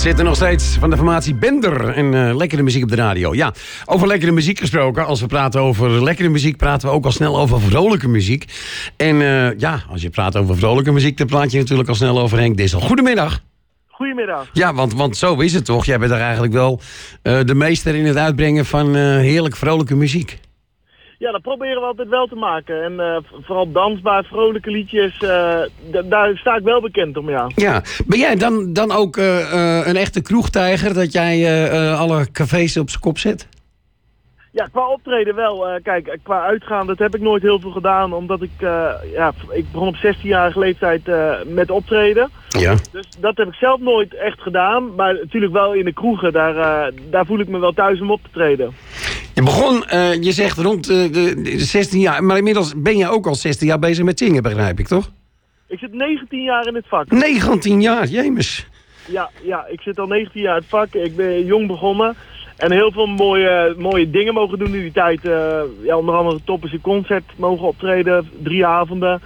zitten nog steeds van de formatie Bender en lekkere muziek op de radio. Ja, over lekkere muziek gesproken. Als we praten over lekkere muziek, praten we ook al snel over vrolijke muziek. En ja, als je praat over vrolijke muziek, dan praat je natuurlijk al snel over Henk Dissel. Goedemiddag. Goedemiddag. Ja, want zo is het toch? Jij bent er eigenlijk wel de meester in het uitbrengen van heerlijk vrolijke muziek. Ja, dat proberen we altijd wel te maken. En vooral dansbaar, vrolijke liedjes, daar sta ik wel bekend om, ja. Ja, ben jij dan ook een echte kroegtijger, dat jij alle cafés op zijn kop zet? Ja, qua optreden wel. Kijk, qua uitgaan, dat heb ik nooit heel veel gedaan, omdat ik begon op 16-jarige leeftijd met optreden. Ja. Dus dat heb ik zelf nooit echt gedaan, maar natuurlijk wel in de kroegen, daar voel ik me wel thuis om op te treden. Je begon, je zegt rond de 16 jaar, maar inmiddels ben je ook al 16 jaar bezig met zingen, begrijp ik, toch? Ik zit 19 jaar in het vak. 19 jaar, jemes. Ja, ik zit al 19 jaar in het vak. Ik ben jong begonnen. En heel veel mooie dingen mogen doen in die tijd. Onder andere Toppers in Concert mogen optreden, 3 avonden.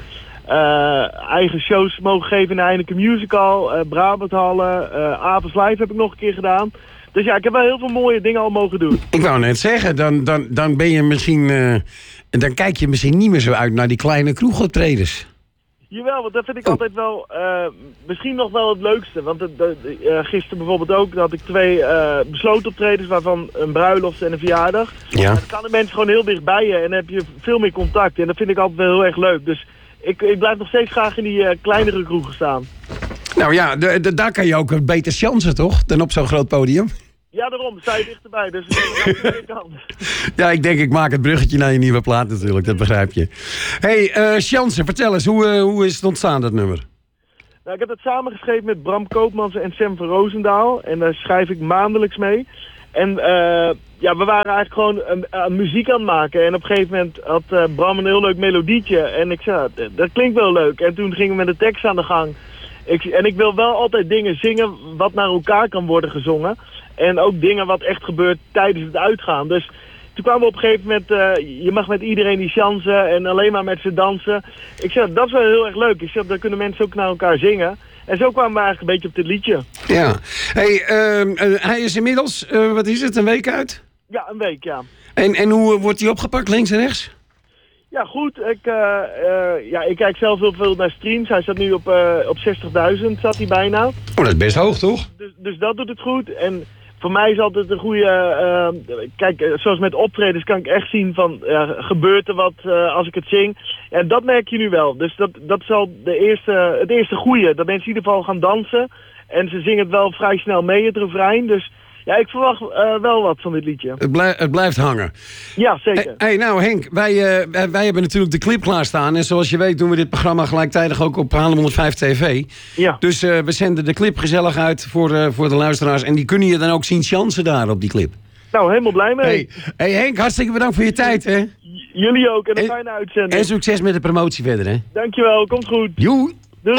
Eigen shows mogen geven in de Heineken Musical. Brabanthallen, Apels Live heb ik nog een keer gedaan. Dus ja, ik heb wel heel veel mooie dingen al mogen doen. Ik wou net zeggen, dan ben je misschien... dan kijk je misschien niet meer zo uit naar die kleine kroegoptredens. Jawel, want dat vind ik altijd wel misschien nog wel het leukste. Want gisteren bijvoorbeeld ook, dat had ik 2 besloten optredens, waarvan een bruiloft en een verjaardag. Ja. Dan kan de mensen gewoon heel dichtbij je en dan heb je veel meer contact. En dat vind ik altijd wel heel erg leuk. Dus ik blijf nog steeds graag in die kleinere kroegen staan. Nou ja, daar kan je ook beter chansen, toch? Dan op zo'n groot podium. Ja, daarom sta je dichterbij, dus dat kan. Ja, ik denk ik maak het bruggetje naar je nieuwe plaat natuurlijk, dat begrijp je. Hey, Chansen, vertel eens, hoe is het ontstaan, dat nummer? Nou, ik heb het samengeschreven met Bram Koopmans en Sam van Roosendaal. En daar schrijf ik maandelijks mee. En we waren eigenlijk gewoon muziek aan het maken. En op een gegeven moment had Bram een heel leuk melodietje. En ik zei, dat klinkt wel leuk. En toen gingen we met de tekst aan de gang. En ik wil wel altijd dingen zingen wat naar elkaar kan worden gezongen. En ook dingen wat echt gebeurt tijdens het uitgaan. Dus toen kwamen we op een gegeven moment, je mag met iedereen die chansen en alleen maar met ze dansen. Ik zeg, dat is wel heel erg leuk. Ik zeg, dan kunnen mensen ook naar elkaar zingen. En zo kwamen we eigenlijk een beetje op dit liedje. Ja. Hey, hij is inmiddels, wat is het, een week uit? Ja, een week, ja. En hoe wordt hij opgepakt, links en rechts? Ja, goed. Ik kijk zelf heel veel naar streams. Hij staat nu op 60.000, zat hij bijna. Oh, dat is best hoog, toch? Dus dat doet het goed. En voor mij is altijd een goede... kijk, zoals met optredens kan ik echt zien van... gebeurt er wat als ik het zing? En dat merk je nu wel. Dus dat is al het eerste goede. Dat mensen in ieder geval gaan dansen. En ze zingen het wel vrij snel mee, het refrein. Dus ja, ik verwacht wel wat van dit liedje. Het blijft hangen. Ja, zeker. Hey, nou Henk, wij hebben natuurlijk de clip klaarstaan. En zoals je weet doen we dit programma gelijktijdig ook op Haarlem 105 TV. Ja. Dus we zenden de clip gezellig uit voor de luisteraars. En die kunnen je dan ook zien chansen daar op die clip. Nou, helemaal blij mee. Hey Henk, hartstikke bedankt voor je tijd, hè. Jullie ook en een fijne uitzending. En succes met de promotie verder, hè. Dankjewel, komt goed. Joe.